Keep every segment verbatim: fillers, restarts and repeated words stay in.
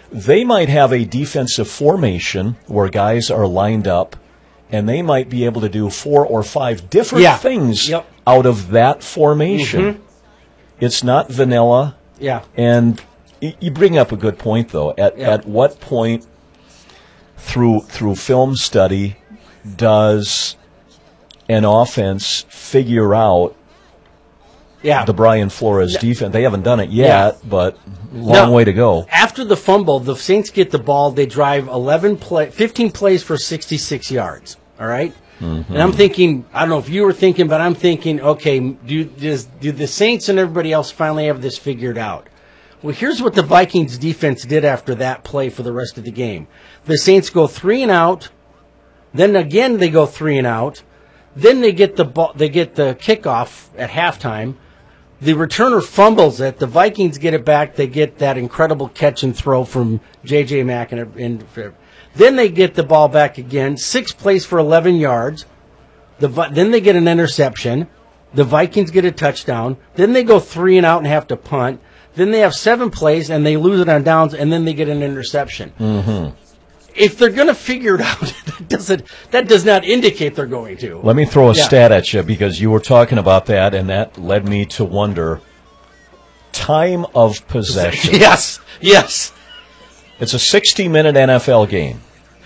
they might have a defensive formation where guys are lined up, and they might be able to do four or five different yeah. things yep. out of that formation. Mm-hmm. It's not vanilla. Yeah. And you bring up a good point, though. At yeah. at what point through through film study does an offense figure out yeah. the Brian Flores no. defense? They haven't done it yet, yeah. but long no, way to go. After the fumble, the Saints get the ball. They drive eleven play, fifteen plays for sixty-six yards. All right? Mm-hmm. And I'm thinking, I don't know if you were thinking, but I'm thinking, okay, do, does, do the Saints and everybody else finally have this figured out? Well, here's what the Vikings defense did after that play for the rest of the game. The Saints go three and out. Then again, they go three and out. Then they get the ball, they get the kickoff at halftime. The returner fumbles it. The Vikings get it back. They get that incredible catch and throw from J J Mack. And, and then they get the ball back again. Six plays for eleven yards. The Then they get an interception. The Vikings get a touchdown. Then they go three and out and have to punt. Then they have seven plays and they lose it on downs, and then they get an interception. Mm-hmm. If they're going to figure it out, that doesn't that does not indicate they're going to. Let me throw a yeah. stat at you, because you were talking about that, and that led me to wonder. Time of possession. Yes, yes. It's a sixty-minute N F L game.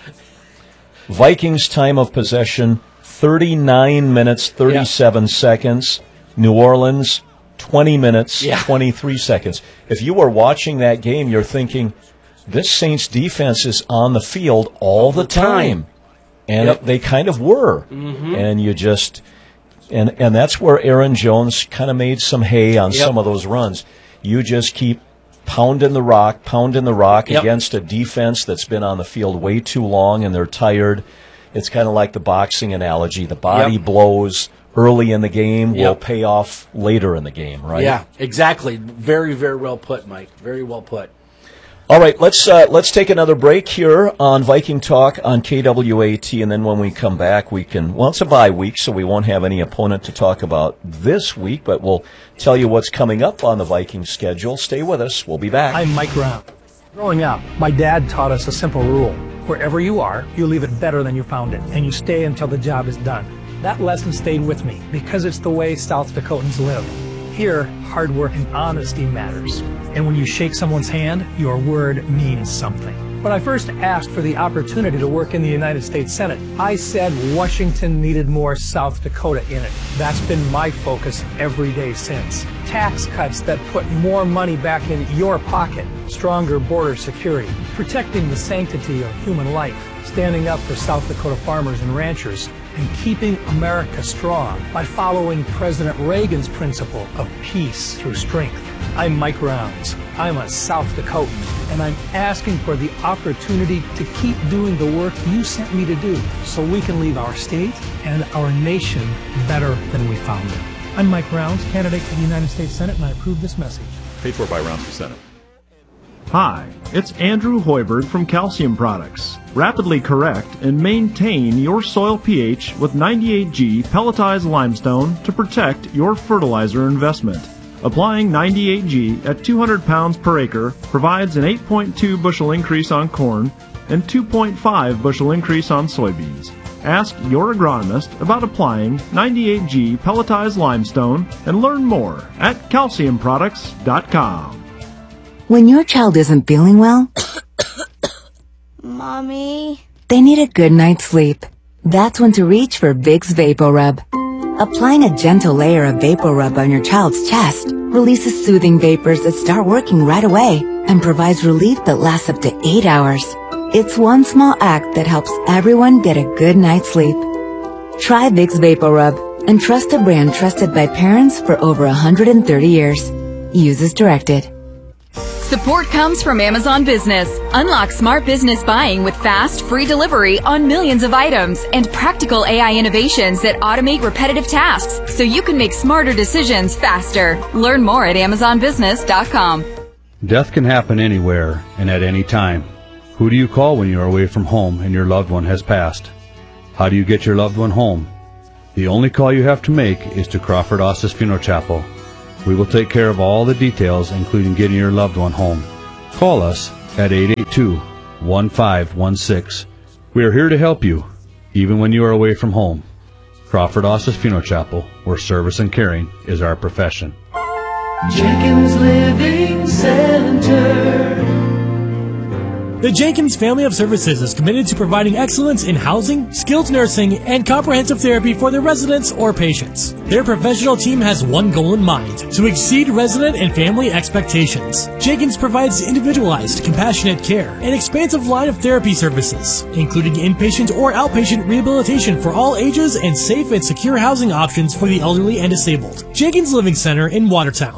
Vikings time of possession, thirty-nine minutes, thirty-seven yeah. seconds. New Orleans, twenty minutes, yeah. twenty-three seconds. If you were watching that game, you're thinking, this Saints defense is on the field all, all the, the time. time. And yep. it, they kind of were. Mm-hmm. And you just, and, and that's where Aaron Jones kind of made some hay on yep. some of those runs. You just keep pounding the rock, pounding the rock yep. against a defense that's been on the field way too long and they're tired. It's kind of like the boxing analogy. The body yep. blows early in the game yep. will pay off later in the game, right? Yeah, exactly. Very, very well put, Mike. Very well put. All right, let's uh, let's take another break here on Viking Talk on K W A T, and then when we come back, we can, well, it's a bye week, so we won't have any opponent to talk about this week, but we'll tell you what's coming up on the Viking schedule. Stay with us. We'll be back. I'm Mike Brown. Growing up, my dad taught us a simple rule. Wherever you are, you leave it better than you found it, and you stay until the job is done. That lesson stayed with me because it's the way South Dakotans live. Here, hard work and honesty matters. And when you shake someone's hand, your word means something. When I first asked for the opportunity to work in the United States Senate, I said Washington needed more South Dakota in it. That's been my focus every day since. Tax cuts that put more money back in your pocket, stronger border security, protecting the sanctity of human life, standing up for South Dakota farmers and ranchers, and keeping America strong by following President Reagan's principle of peace through strength. I'm Mike Rounds. I'm a South Dakotan, and I'm asking for the opportunity to keep doing the work you sent me to do so we can leave our state and our nation better than we found it. I'm Mike Rounds, candidate for the United States Senate, and I approve this message. Paid for by Rounds for Senate. Hi, it's Andrew Hoiberg from Calcium Products. Rapidly correct and maintain your soil pH with ninety-eight G pelletized limestone to protect your fertilizer investment. Applying ninety-eight G at two hundred pounds per acre provides an eight point two bushel increase on corn and two point five bushel increase on soybeans. Ask your agronomist about applying ninety-eight G pelletized limestone and learn more at calcium products dot com. When your child isn't feeling well, Mommy, they need a good night's sleep. That's when to reach for Vicks VapoRub. Applying a gentle layer of VapoRub on your child's chest releases soothing vapors that start working right away and provides relief that lasts up to eight hours. It's one small act that helps everyone get a good night's sleep. Try Vicks VapoRub and trust a brand trusted by parents for over one hundred thirty years. Use as directed. Support comes from Amazon Business. Unlock smart business buying with fast, free delivery on millions of items and practical A I innovations that automate repetitive tasks so you can make smarter decisions faster. Learn more at amazon business dot com. Death can happen anywhere and at any time. Who do you call when you are away from home and your loved one has passed? How do you get your loved one home? The only call you have to make is to Crawford Ostis Funeral Chapel. We will take care of all the details, including getting your loved one home. Call us at eight eight two, one five one six. We are here to help you, even when you are away from home. Crawford Ossis Funeral Chapel, where service and caring is our profession. Jenkins Living Center. The Jenkins Family of Services is committed to providing excellence in housing, skilled nursing, and comprehensive therapy for their residents or patients. Their professional team has one goal in mind: to exceed resident and family expectations. Jenkins provides individualized, compassionate care and expansive line of therapy services, including inpatient or outpatient rehabilitation for all ages and safe and secure housing options for the elderly and disabled. Jenkins Living Center in Watertown.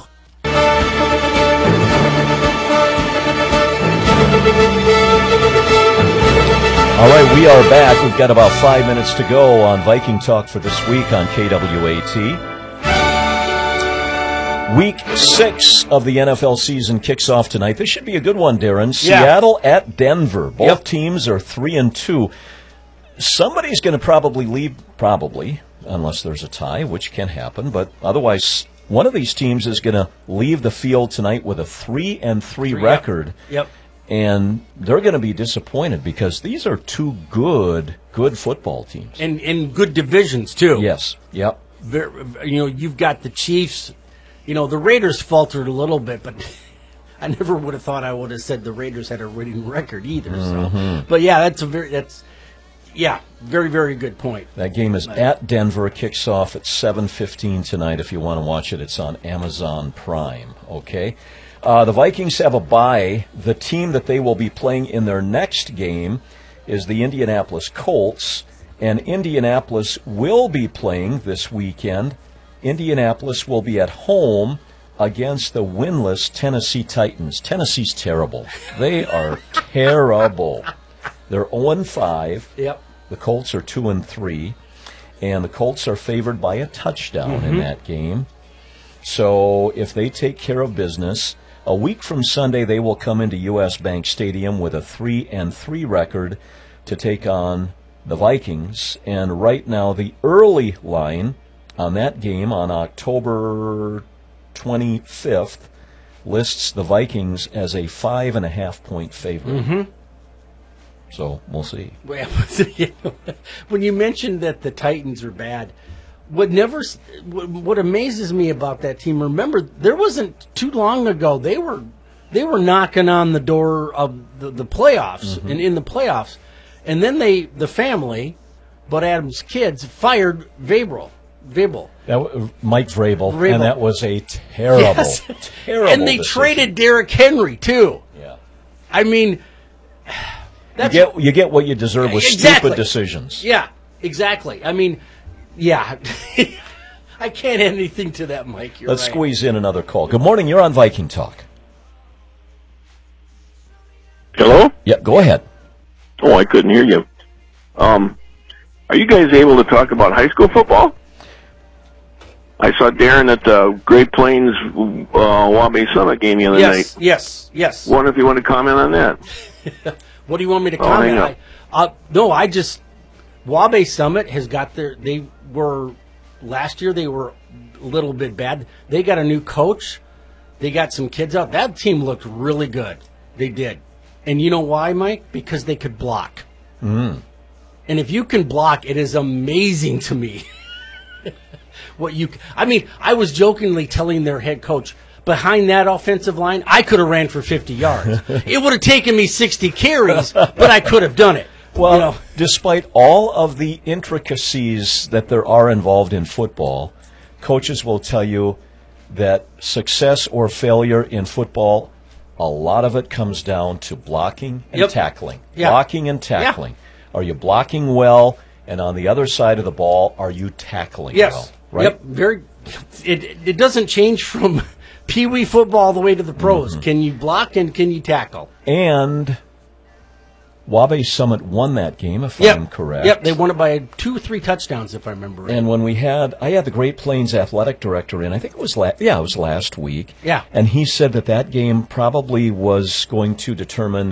All right, we are back. We've got about five minutes to go on Viking Talk for this week on K W A T. Week six of the N F L season kicks off tonight. This should be a good one, Darren. Yeah. Seattle at Denver. Both Yep. teams are three and two. Somebody's going to probably leave, probably, unless there's a tie, which can happen. But otherwise, one of these teams is going to leave the field tonight with a three and three Three, record. Yep. And they're going to be disappointed because these are two good, good football teams. And and good divisions too. Yes. Yep. Ver you know, you've got the Chiefs. You know, the Raiders faltered a little bit, but I never would have thought I would have said the Raiders had a winning record either. So, Mhm. but yeah, that's a very that's yeah, very very good point. That game is at Denver. Kicks off at seven fifteen tonight. If you want to watch it, it's on Amazon Prime. Okay. Uh, the Vikings have a bye. The team that they will be playing in their next game is the Indianapolis Colts, and Indianapolis will be playing this weekend. Indianapolis will be at home against the winless Tennessee Titans. Tennessee's terrible. They are terrible. They're oh and five. Yep. The Colts are two and three, and the Colts are favored by a touchdown in Mhm. that game. So if they take care of business, a week from Sunday they will come into U S Bank Stadium with a three and three record to take on the Vikings. And right now the early line on that game on October twenty-fifth lists the Vikings as a five and a half point favorite. Mm-hmm. So we'll see. Well, when you mentioned that the Titans are bad, what never, what, what amazes me about that team, remember, there wasn't too long ago, they were they were knocking on the door of the, the playoffs, Mhm. and in the playoffs, and then they, the family, Bud Adams' kids, fired Vrabel. Vrabel. That was Mike Vrabel, Vrabel. and that was a terrible, Yes. terrible And they decision. traded Derrick Henry, too. Yeah. I mean, You that's get, you get what you deserve with Exactly. stupid decisions. Yeah, exactly. I mean, yeah. I can't add anything to that, Mike. You're Let's right. squeeze in another call. Good morning. You're on Viking Talk. Hello? Yeah, go ahead. Oh, I couldn't hear you. Um, are you guys able to talk about high school football? I saw Darren at the Great Plains uh, Wabash Summit game the other Yes, night. yes, yes. Wonder if you want to comment on that. What do you want me to Oh, comment? hang I, uh, no, I just Wabash Summit has got their. They were last year. They were a little bit bad. They got a new coach. They got some kids out. That team looked really good. They did, and you know why, Mike? Because they could block. Mm. And if you can block, it is amazing to me. What you, I mean, I was jokingly telling their head coach, behind that offensive line, I could have ran for fifty yards. It would have taken me sixty carries, but I could have done it. Well, You know? despite all of the intricacies that there are involved in football, coaches will tell you that success or failure in football, a lot of it comes down to blocking and Yep. tackling. Yeah. Blocking and tackling. Are you blocking well? And on the other side of the ball, are you tackling Yes. well? Right? Yep. Very. It it doesn't change from pee wee football all the way to the pros. Mm-hmm. Can you block and can you tackle? And Wabash Summit won that game, if Yep. I'm correct. Yep. They won it by two or three touchdowns, if I remember right. And when we had, I had the Great Plains athletic director in, I think it was, la- yeah, it was last week. Yeah. And he said that that game probably was going to determine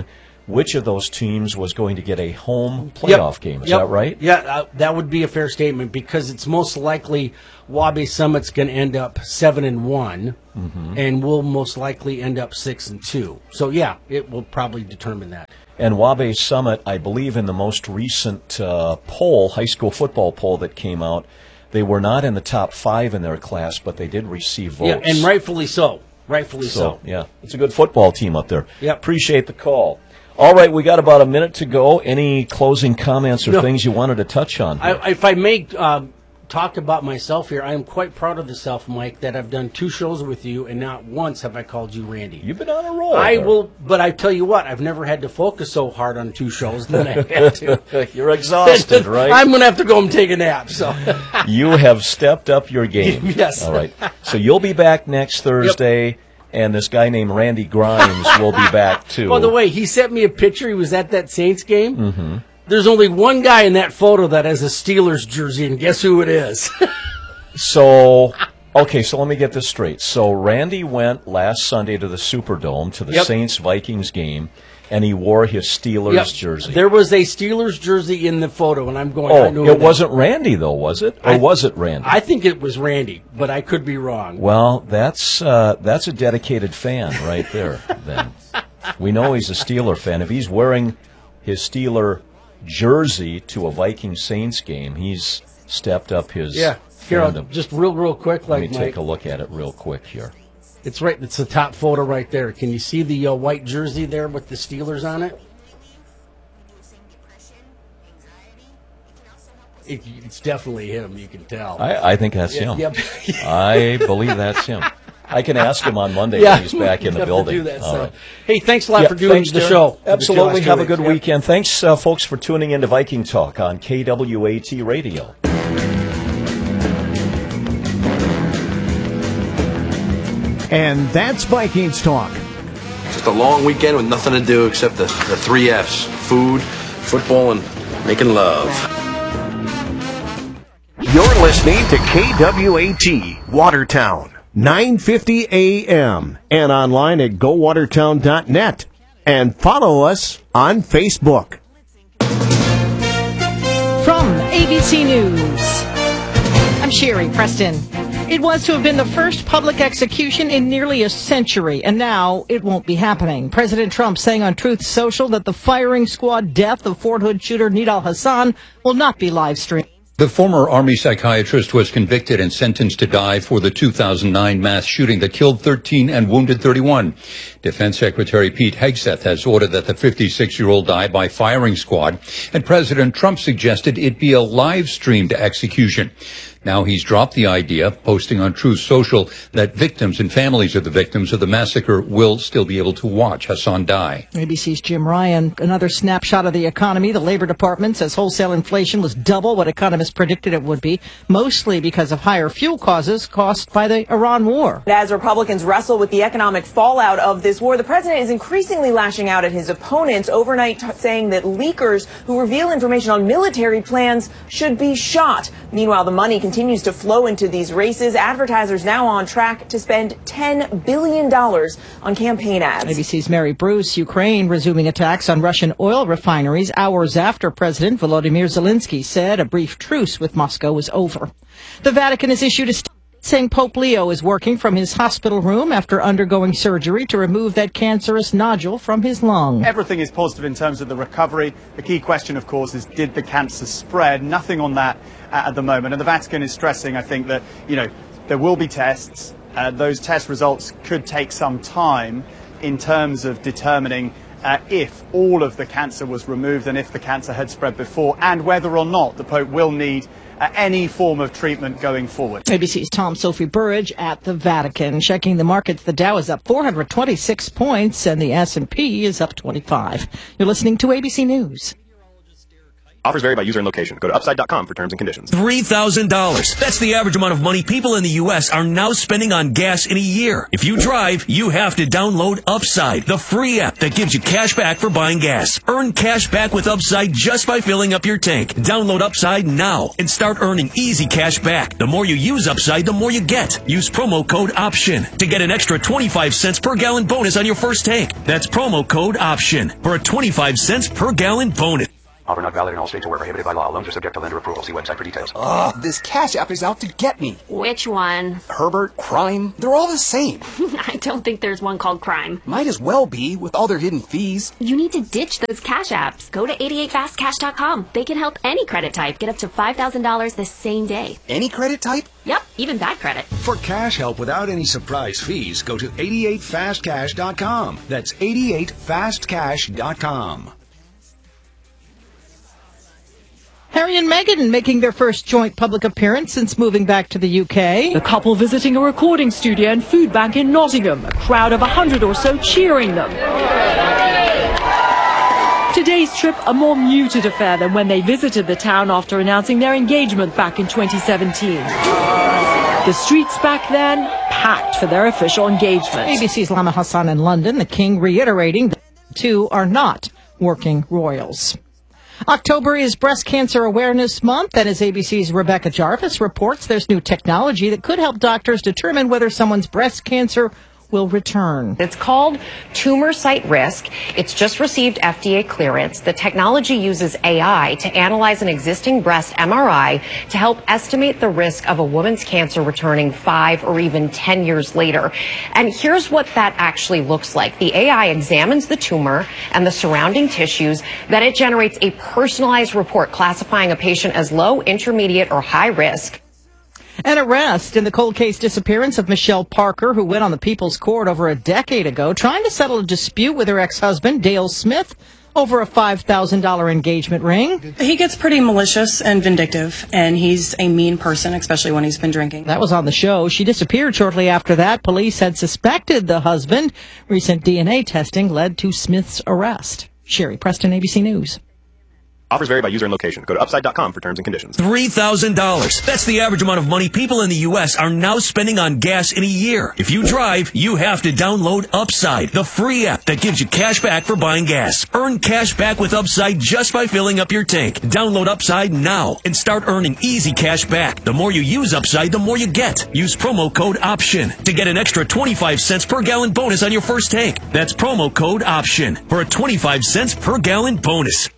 which of those teams was going to get a home playoff Yep. game. Is Yep. that right? Yeah, uh, that would be a fair statement because it's most likely Wabash Summit's going to end up seven and one, Mm-hmm. and we'll most likely end up six and two. So yeah, it will probably determine that. And Wabash Summit, I believe, in the most recent uh, poll, high school football poll that came out, they were not in the top five in their class, but they did receive votes. Yeah, and rightfully so. Rightfully so. So, yeah, it's a good football team up there. Yep. Appreciate the call. All right, we got about a minute to go. Any closing comments or No. things you wanted to touch on? here? I, if I may um, talk about myself here, I am quite proud of the self, Mike, that I've done two shows with you, and not once have I called you Randy. You've been on a roll. I there. will, but I tell you what, I've never had to focus so hard on two shows than I had to. You're exhausted, right? I'm going to have to go and take a nap. So You have stepped up your game. Yes. All right. So you'll be back next Thursday, and this guy named Randy Grimes will be back too. By the way, he sent me a picture. He was at that Saints game. Mm-hmm. There's only one guy in that photo that has a Steelers jersey, and guess who it is? So, okay, so let me get this straight. So Randy went last Sunday to the Superdome, to the Yep. Saints-Vikings game, and he wore his Steelers Yep. jersey. There was a Steelers jersey in the photo, and I'm going, I know Oh, who it that- wasn't Randy, though, was it? Or I- was it Randy? I think it was Randy, but I could be wrong. Well, that's uh, that's a dedicated fan right there, then. We know he's a Steeler fan. If he's wearing his Steeler jersey to a Viking Saints game, he's stepped up his Yeah. Here, I'll- fandom. just real, real quick, Let like me Mike. take a look at it real quick here. It's right. It's the top photo right there. Can you see the uh, white jersey there with the Steelers on it? It, it's definitely him. You can tell. I, I think that's Yeah, him. yep. I believe that's him. I can ask him on Monday Yeah, when he's back in you the have to building. do that, All so. right. Hey, thanks a lot Yeah, for doing thanks, the Darren. show. Absolutely. The show Have a last two good weeks. Yep. weekend. Thanks, uh, folks, for tuning into Viking Talk on K W A T Radio. And that's Vikings Talk. Just a long weekend with nothing to do except the, the three F's: food, football, and making love. You're listening to K W A T Watertown, nine fifty A M, and online at go watertown dot net. And follow us on Facebook. From A B C News, I'm Sherry Preston. It was to have been the first public execution in nearly a century, and now it won't be happening. President Trump saying on Truth Social that the firing squad death of Fort Hood shooter Nidal Hassan will not be live streamed. The former Army psychiatrist was convicted and sentenced to die for the two thousand nine mass shooting that killed thirteen and wounded thirty-one. Defense Secretary Pete Hegseth has ordered that the fifty-six-year-old die by firing squad, and President Trump suggested it be a live-streamed execution. Now he's dropped the idea, posting on Truth Social that victims and families of the victims of the massacre will still be able to watch Hassan die. A B C's Jim Ryan. Another snapshot of the economy. The Labor Department says wholesale inflation was double what economists predicted it would be, mostly because of higher fuel causes caused by the Iran war. As Republicans wrestle with the economic fallout of this war, the president is increasingly lashing out at his opponents overnight, t- saying that leakers who reveal information on military plans should be shot. Meanwhile, the money continues to flow into these races. Advertisers now on track to spend ten billion dollars on campaign ads. A B C's Mary Bruce. Ukraine resuming attacks on Russian oil refineries hours after President Volodymyr Zelensky said a brief truce with Moscow was over. The Vatican has issued a statement saying Pope Leo is working from his hospital room after undergoing surgery to remove that cancerous nodule from his lung. Everything is positive in terms of the recovery. The key question, of course, is did the cancer spread? Nothing on that uh, at the moment. And the Vatican is stressing, I think, that, you know, there will be tests. Uh, those test results could take some time in terms of determining uh, if all of the cancer was removed and if the cancer had spread before, and whether or not the Pope will need Uh, any form of treatment going forward. A B C's Tom Sophie Burridge at the Vatican. Checking the markets, the Dow is up four hundred twenty-six points and the S and P is up twenty-five. You're listening to A B C News. Offers vary by user and location. Go to upside dot com for terms and conditions. three thousand dollars. That's the average amount of money people in the U S are now spending on gas in a year. If you drive, you have to download Upside, the free app that gives you cash back for buying gas. Earn cash back with Upside just by filling up your tank. Download Upside now and start earning easy cash back. The more you use Upside, the more you get. Use promo code OPTION to get an extra twenty-five cents per gallon bonus on your first tank. That's promo code OPTION for a twenty-five cents per gallon bonus. Offer not valid in all states or where prohibited by law. Loans are subject to lender approval. See website for details. Ugh, this Cash App is out to get me. Which one? Herbert, Crime, they're all the same. I don't think there's one called Crime. Might as well be, with all their hidden fees. You need to ditch those Cash Apps. Go to eighty-eight fast cash dot com. They can help any credit type get up to five thousand dollars the same day. Any credit type? Yep, even bad credit. For cash help without any surprise fees, go to eighty-eight fast cash dot com. That's eighty-eight fast cash dot com. Harry and Meghan making their first joint public appearance since moving back to the U K. The couple visiting a recording studio and food bank in Nottingham, a crowd of a hundred or so cheering them. Today's trip a more muted affair than when they visited the town after announcing their engagement back in twenty seventeen. The streets back then packed for their official engagement. A B C's Lama Hassan in London, the king reiterating that the two are not working royals. October is Breast Cancer Awareness Month, and as A B C's Rebecca Jarvis reports, there's new technology that could help doctors determine whether someone's breast cancer will return. It's called Tumor Site Risk. It's just received F D A clearance. The technology uses A I to analyze an existing breast M R I to help estimate the risk of a woman's cancer returning five or even ten years later. And here's what that actually looks like. The A I examines the tumor and the surrounding tissues. Then it generates a personalized report classifying a patient as low, intermediate, or high risk. An arrest in the cold case disappearance of Michelle Parker, who went on the People's Court over a decade ago, trying to settle a dispute with her ex-husband, Dale Smith, over a five thousand dollars engagement ring. He gets pretty malicious and vindictive, and he's a mean person, especially when he's been drinking. That was on the show. She disappeared shortly after that. Police had suspected the husband. Recent D N A testing led to Smith's arrest. Sherry Preston, A B C News. Offers vary by user and location. Go to upside dot com for terms and conditions. three thousand dollars. That's the average amount of money people in the U S are now spending on gas in a year. If you drive, you have to download Upside, the free app that gives you cash back for buying gas. Earn cash back with Upside just by filling up your tank. Download Upside now and start earning easy cash back. The more you use Upside, the more you get. Use promo code OPTION to get an extra twenty-five cents per gallon bonus on your first tank. That's promo code OPTION for a twenty-five cents per gallon bonus.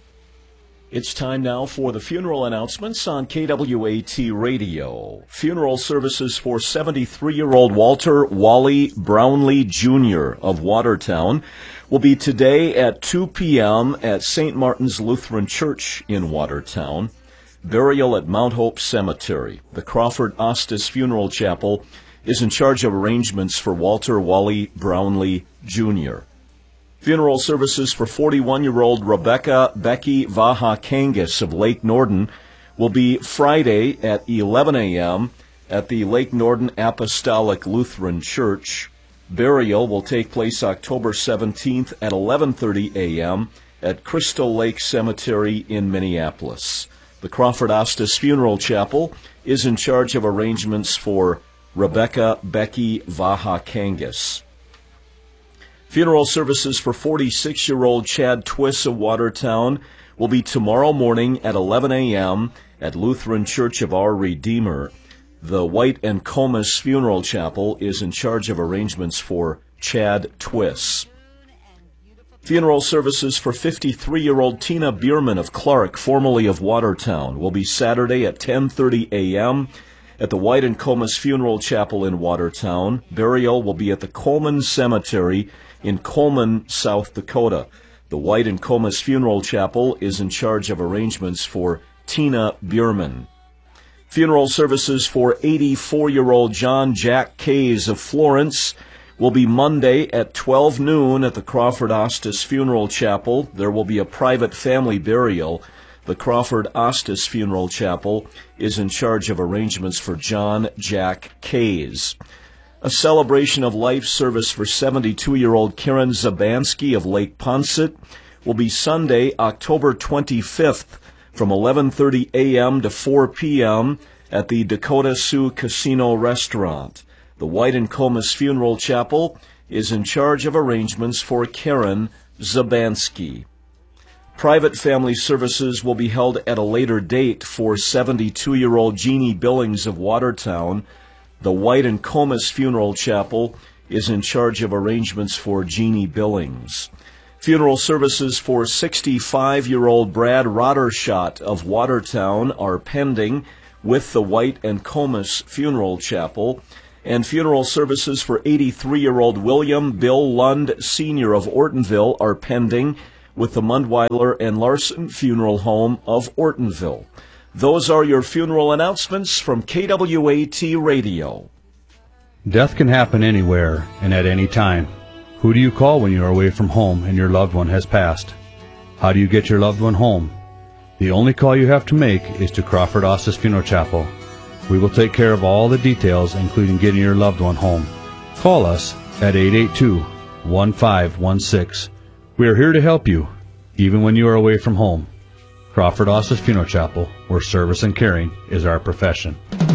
It's time now for the funeral announcements on K W A T Radio. Funeral services for seventy-three-year-old Walter Wally Brownlee Junior of Watertown will be today at two p.m. at Saint Martin's Lutheran Church in Watertown. Burial at Mount Hope Cemetery. The Crawford Ostis Funeral Chapel is in charge of arrangements for Walter Wally Brownlee Junior Funeral services for forty-one-year-old Rebecca Becky Vaha Kangas of Lake Norden will be Friday at eleven a.m. at the Lake Norden Apostolic Lutheran Church. Burial will take place October seventeenth at eleven thirty a.m. at Crystal Lake Cemetery in Minneapolis. The Crawford Ostis Funeral Chapel is in charge of arrangements for Rebecca Becky Vaha Kangas. Funeral services for forty-six-year-old Chad Twiss of Watertown will be tomorrow morning at eleven a.m. at Lutheran Church of Our Redeemer. The White and Comas Funeral Chapel is in charge of arrangements for Chad Twiss. Funeral services for fifty-three-year-old Tina Bierman of Clark, formerly of Watertown, will be Saturday at ten thirty a.m. at the White and Comas Funeral Chapel in Watertown. Burial will be at the Coleman Cemetery in Coleman, South Dakota. The White and Comas Funeral Chapel is in charge of arrangements for Tina Bierman. Funeral services for eighty-four-year-old John Jack Kays of Florence will be Monday at twelve noon at the Crawford Ostis Funeral Chapel. There will be a private family burial. The Crawford Ostis Funeral Chapel is in charge of arrangements for John Jack Kays. A celebration of life service for seventy-two-year-old Karen Zabansky of Lake Ponset will be Sunday, October twenty-fifth from eleven thirty a.m. to four p.m. at the Dakota Sioux Casino Restaurant. The White and Comus Funeral Chapel is in charge of arrangements for Karen Zabansky. Private family services will be held at a later date for seventy-two-year-old Jeannie Billings of Watertown. The White and Comus Funeral Chapel is in charge of arrangements for Jeannie Billings. Funeral services for sixty-five-year-old Brad Rottershot of Watertown are pending with the White and Comus Funeral Chapel, and funeral services for eighty-three-year-old William Bill Lund Senior of Ortonville are pending with the Mundweiler and Larson Funeral Home of Ortonville. Those are your funeral announcements from K W A T Radio. Death can happen anywhere and at any time. Who do you call when you are away from home and your loved one has passed? How do you get your loved one home? The only call you have to make is to Crawford Ossis Funeral Chapel. We will take care of all the details, including getting your loved one home. Call us at eight eight two, one five one six. We are here to help you, even when you are away from home. Crawford Ossis Funeral Chapel, where service and caring is our profession.